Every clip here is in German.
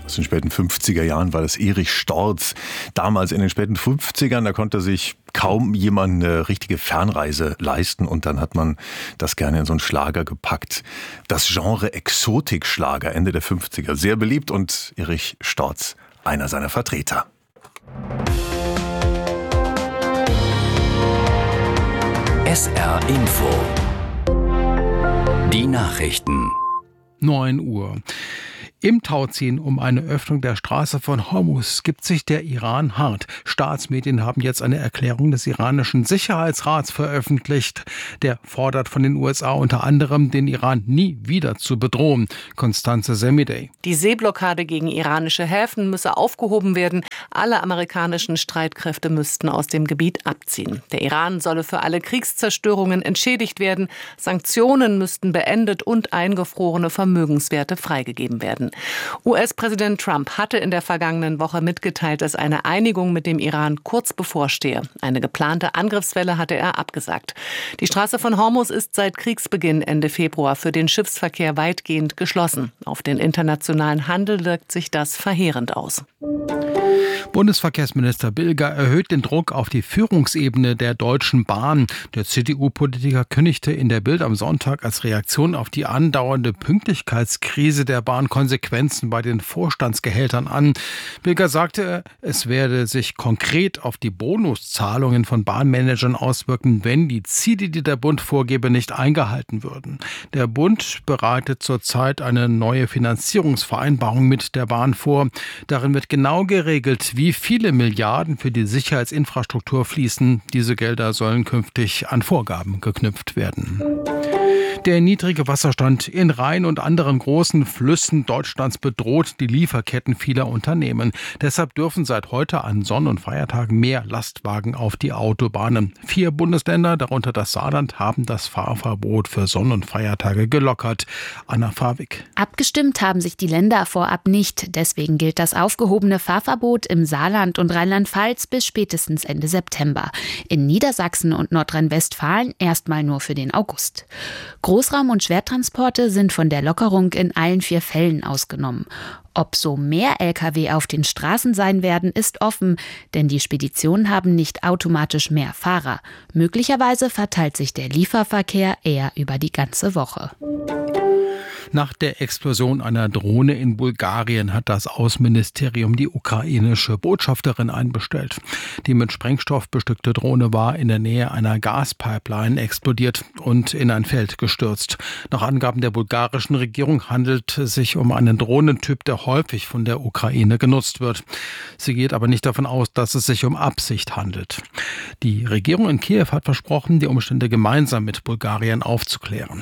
Aus den späten 50er Jahren war das Erich Storz. Damals in den späten 50ern, da konnte sich kaum jemand eine richtige Fernreise leisten und dann hat man das gerne in so einen Schlager gepackt. Das Genre Exotikschlager Ende der 50er, sehr beliebt und Erich Storz einer seiner Vertreter. SR Info. Die Nachrichten. 9 Uhr. Im Tauziehen um eine Öffnung der Straße von Hormuz gibt sich der Iran hart. Staatsmedien haben jetzt eine Erklärung des iranischen Sicherheitsrats veröffentlicht. Der fordert von den USA unter anderem, den Iran nie wieder zu bedrohen. Constanze Semidey. Die Seeblockade gegen iranische Häfen müsse aufgehoben werden. Alle amerikanischen Streitkräfte müssten aus dem Gebiet abziehen. Der Iran solle für alle Kriegszerstörungen entschädigt werden. Sanktionen müssten beendet und eingefrorene Vermögenswerte freigegeben werden. US-Präsident Trump hatte in der vergangenen Woche mitgeteilt, dass eine Einigung mit dem Iran kurz bevorstehe. Eine geplante Angriffswelle hatte er abgesagt. Die Straße von Hormuz ist seit Kriegsbeginn Ende Februar für den Schiffsverkehr weitgehend geschlossen. Auf den internationalen Handel wirkt sich das verheerend aus. Bundesverkehrsminister Bilger erhöht den Druck auf die Führungsebene der Deutschen Bahn. Der CDU-Politiker kündigte in der Bild am Sonntag als Reaktion auf die andauernde Pünktlichkeitskrise der Bahn Konsequenzen bei den Vorstandsgehältern an. Bilger sagte, es werde sich konkret auf die Bonuszahlungen von Bahnmanagern auswirken, wenn die Ziele, die der Bund vorgebe, nicht eingehalten würden. Der Bund bereitet zurzeit eine neue Finanzierungsvereinbarung mit der Bahn vor. Darin wird genau geregelt, wie viele Milliarden für die Sicherheitsinfrastruktur fließen. Diese Gelder sollen künftig an Vorgaben geknüpft werden. Der niedrige Wasserstand in Rhein und anderen großen Flüssen Deutschlands bedroht die Lieferketten vieler Unternehmen. Deshalb dürfen seit heute an Sonn- und Feiertagen mehr Lastwagen auf die Autobahnen. 4 Bundesländer, darunter das Saarland, haben das Fahrverbot für Sonn- und Feiertage gelockert. Anna Fawig. Abgestimmt haben sich die Länder vorab nicht. Deswegen gilt das aufgehobene Fahrverbot im Saarland und Rheinland-Pfalz bis spätestens Ende September. In Niedersachsen und Nordrhein-Westfalen erstmal nur für den August. Großraum- und Schwertransporte sind von der Lockerung in allen 4 Fällen ausgenommen. Ob so mehr Lkw auf den Straßen sein werden, ist offen, denn die Speditionen haben nicht automatisch mehr Fahrer. Möglicherweise verteilt sich der Lieferverkehr eher über die ganze Woche. Nach der Explosion einer Drohne in Bulgarien hat das Außenministerium die ukrainische Botschafterin einbestellt. Die mit Sprengstoff bestückte Drohne war in der Nähe einer Gaspipeline explodiert und in ein Feld gestürzt. Nach Angaben der bulgarischen Regierung handelt es sich um einen Drohnentyp, der häufig von der Ukraine genutzt wird. Sie geht aber nicht davon aus, dass es sich um Absicht handelt. Die Regierung in Kiew hat versprochen, die Umstände gemeinsam mit Bulgarien aufzuklären.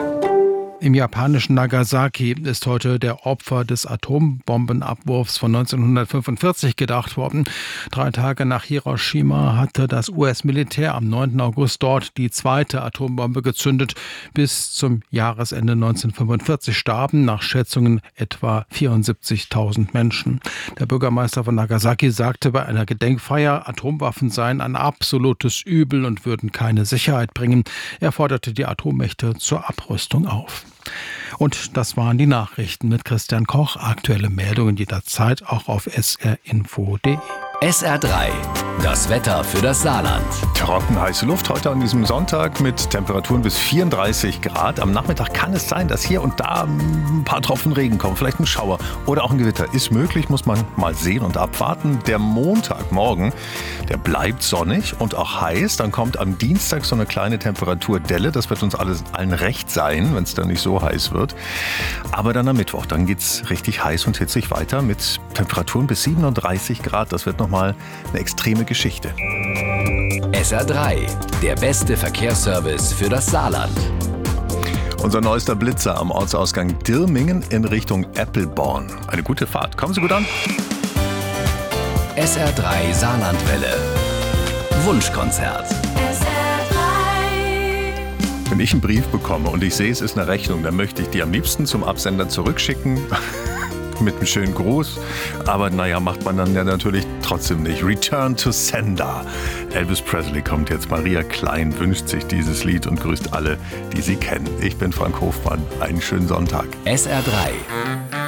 Im japanischen Nagasaki ist heute der Opfer des Atombombenabwurfs von 1945 gedacht worden. 3 Tage nach Hiroshima hatte das US-Militär am 9. August dort die 2. Atombombe gezündet. Bis zum Jahresende 1945 starben nach Schätzungen etwa 74.000 Menschen. Der Bürgermeister von Nagasaki sagte bei einer Gedenkfeier, Atomwaffen seien ein absolutes Übel und würden keine Sicherheit bringen. Er forderte die Atommächte zur Abrüstung auf. Und das waren die Nachrichten mit Christian Koch. Aktuelle Meldungen jederzeit auch auf srinfo.de. SR3, das Wetter für das Saarland. Trocken heiße Luft heute an diesem Sonntag mit Temperaturen bis 34 Grad. Am Nachmittag kann es sein, dass hier und da ein paar Tropfen Regen kommen, vielleicht ein Schauer oder auch ein Gewitter. Ist möglich, muss man mal sehen und abwarten. Der Montagmorgen, der bleibt sonnig und auch heiß. Dann kommt am Dienstag so eine kleine Temperaturdelle. Das wird uns allen recht sein, wenn es dann nicht so heiß wird. Aber dann am Mittwoch, dann geht es richtig heiß und hitzig weiter mit Temperaturen bis 37 Grad. Das wird nochmal eine extreme Geschichte. SR3, der beste Verkehrsservice für das Saarland. Unser neuester Blitzer am Ortsausgang Dirmingen in Richtung Eppelborn. Eine gute Fahrt. Kommen Sie gut an. SR3 Saarlandwelle. Wunschkonzert. Wenn ich einen Brief bekomme und ich sehe, es ist eine Rechnung, dann möchte ich die am liebsten zum Absender zurückschicken. Mit einem schönen Gruß. Aber naja, macht man dann ja natürlich trotzdem nicht. Return to Sender. Elvis Presley kommt jetzt. Maria Klein wünscht sich dieses Lied und grüßt alle, die sie kennen. Ich bin Frank Hofmann. Einen schönen Sonntag. SR3.